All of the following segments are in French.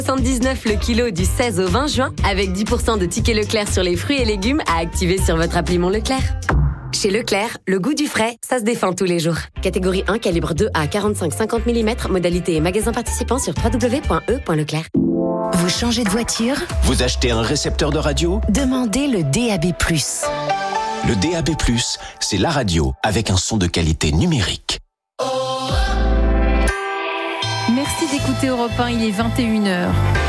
79 le kilo du 16 au 20 juin avec 10% de tickets Leclerc sur les fruits et légumes à activer sur votre appli Mon Leclerc. Chez Leclerc, le goût du frais, ça se défend tous les jours. Catégorie 1, calibre 2 à 45-50 mm, modalité et magasin participant sur www.e.leclerc. Vous changez de voiture ? Vous achetez un récepteur de radio ? Demandez le DAB+. Le DAB+, c'est la radio avec un son de qualité numérique. Merci d'écouter Europe 1, il est 21h.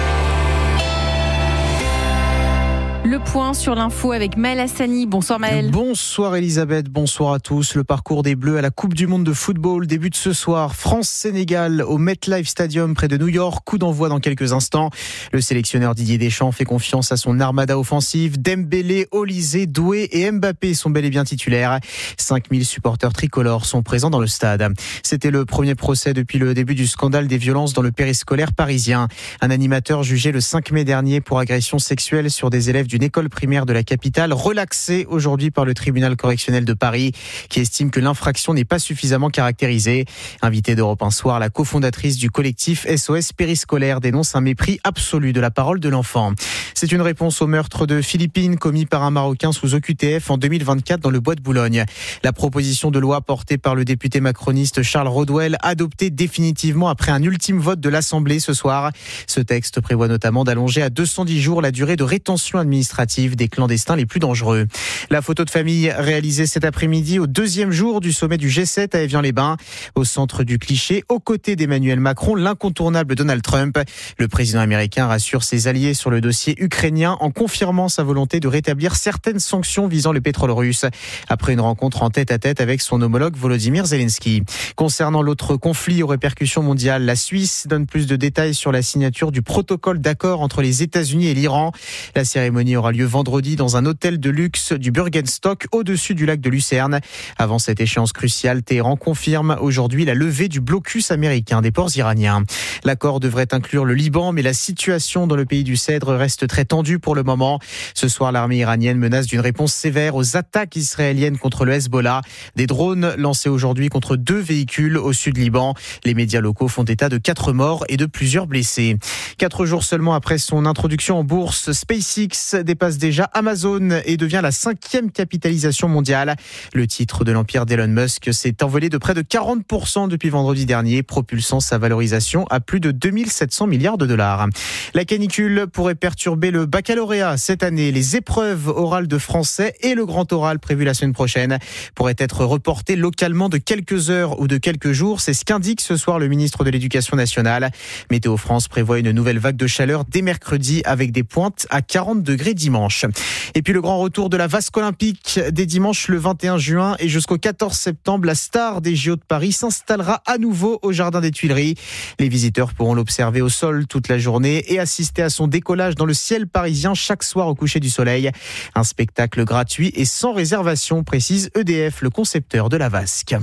Le point sur l'info avec Maël Hassani. Bonsoir Maël. Bonsoir Elisabeth, bonsoir à tous. Le parcours des Bleus à la Coupe du Monde de football débute ce soir. France-Sénégal au MetLife Stadium près de New York. Coup d'envoi dans quelques instants. Le sélectionneur Didier Deschamps fait confiance à son armada offensive. Dembélé, Olysée, Doué et Mbappé sont bel et bien titulaires. 5000 supporters tricolores sont présents dans le stade. C'était le premier procès depuis le début du scandale des violences dans le périscolaire parisien. Un animateur jugé le 5 mai dernier pour agression sexuelle sur des élèves d'une école primaire de la capitale, relaxé aujourd'hui par le tribunal correctionnel de Paris, qui estime que l'infraction n'est pas suffisamment caractérisée. Invitée d'Europe 1 Soir, la cofondatrice du collectif SOS Périscolaire dénonce un mépris absolu de la parole de l'enfant. C'est une réponse au meurtre de Philippines commis par un Marocain sous OQTF en 2024 dans le bois de Boulogne. La proposition de loi portée par le député macroniste Charles Rodwell, adoptée définitivement après un ultime vote de l'Assemblée ce soir. Ce texte prévoit notamment d'allonger à 210 jours la durée de rétention administrative des clandestins les plus dangereux. La photo de famille réalisée cet après-midi au deuxième jour du sommet du G7 à Évian-les-Bains. Au centre du cliché, aux côtés d'Emmanuel Macron, l'incontournable Donald Trump. Le président américain rassure ses alliés sur le dossier ukrainien en confirmant sa volonté de rétablir certaines sanctions visant le pétrole russe. Après une rencontre en tête-à-tête avec son homologue Volodymyr Zelensky. Concernant l'autre conflit aux répercussions mondiales, la Suisse donne plus de détails sur la signature du protocole d'accord entre les États-Unis et l'Iran. La cérémonie aura lieu vendredi dans un hôtel de luxe du Bürgenstock au-dessus du lac de Lucerne. Avant cette échéance cruciale, Téhéran confirme aujourd'hui la levée du blocus américain des ports iraniens. L'accord devrait inclure le Liban, mais la situation dans le pays du Cèdre reste très tendue pour le moment. Ce soir, l'armée iranienne menace d'une réponse sévère aux attaques israéliennes contre le Hezbollah. Des drones lancés aujourd'hui contre 2 véhicules au sud Liban. Les médias locaux font état de 4 morts et de plusieurs blessés. 4 jours seulement après son introduction en bourse, SpaceX dépasse déjà Amazon et devient la 5e capitalisation mondiale. Le titre de l'empire d'Elon Musk s'est envolé de près de 40% depuis vendredi dernier, propulsant sa valorisation à plus de 2700 milliards de dollars. La canicule pourrait perturber le baccalauréat cette année. Les épreuves orales de français et le grand oral prévu la semaine prochaine pourraient être reportées localement de quelques heures ou de quelques jours. C'est ce qu'indique ce soir le ministre de l'Éducation nationale. Météo France prévoit une nouvelle vague de chaleur dès mercredi avec des pointes à 40 degrés dimanche. Et puis le grand retour de la vasque olympique dès dimanche le 21 juin et jusqu'au 14 septembre, la star des JO de Paris s'installera à nouveau au Jardin des Tuileries. Les visiteurs pourront l'observer au sol toute la journée et assister à son décollage dans le ciel parisien chaque soir au coucher du soleil. Un spectacle gratuit et sans réservation, précise EDF, le concepteur de la vasque.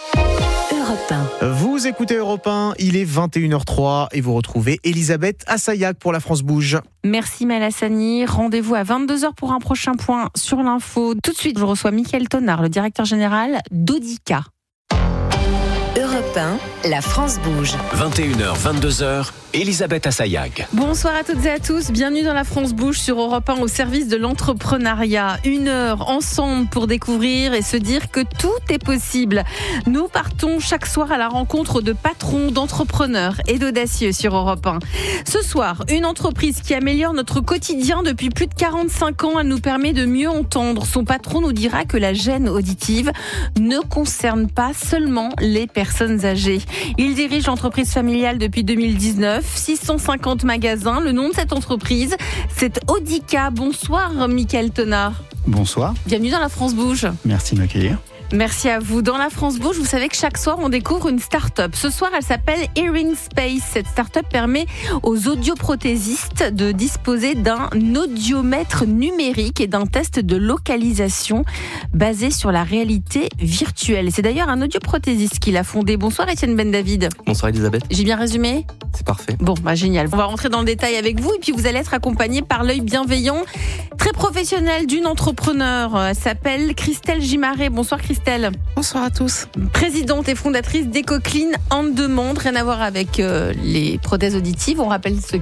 Vous écoutez Europe 1, il est 21h03 et vous retrouvez Elisabeth Assayag pour la France Bouge. Merci Maël Hassani. Rendez-vous à 22h pour un prochain point sur l'info. Tout de suite, je reçois Mickaël Tonard, le directeur général d'Audica. Europe 1, la France bouge. 21h, 22h, Elisabeth Assayag. Bonsoir à toutes et à tous, bienvenue dans la France bouge sur Europe 1 au service de l'entrepreneuriat. 1 heure ensemble pour découvrir et se dire que tout est possible. Nous partons chaque soir à la rencontre de patrons, d'entrepreneurs et d'audacieux sur Europe 1. Ce soir, une entreprise qui améliore notre quotidien depuis plus de 45 ans. Elle nous permet de mieux entendre. Son patron nous dira que la gêne auditive ne concerne pas seulement les personnes âgées. Il dirige l'entreprise familiale depuis 2019, 650 magasins. Le nom de cette entreprise, c'est Audica. Bonsoir Mickaël Tonard. Bonsoir. Bienvenue dans la France Bouge. Merci de m'accueillir. Merci à vous. Dans la France Bouge, vous savez que chaque soir, on découvre une start-up. Ce soir, elle s'appelle Hearing Space. Cette start-up permet aux audioprothésistes de disposer d'un audiomètre numérique et d'un test de localisation basé sur la réalité virtuelle. C'est d'ailleurs un audioprothésiste qui l'a fondé. Bonsoir Étienne Ben David. Bonsoir Elisabeth. J'ai bien résumé ? C'est parfait. Bon, génial. On va rentrer dans le détail avec vous et puis vous allez être accompagné par l'œil bienveillant, très professionnel d'une entrepreneur. Elle s'appelle Christelle Gimaret. Bonsoir Christelle. Bonsoir à tous. Présidente et fondatrice d'EcoClean en demande. Rien à voir avec les prothèses auditives. On rappelle ce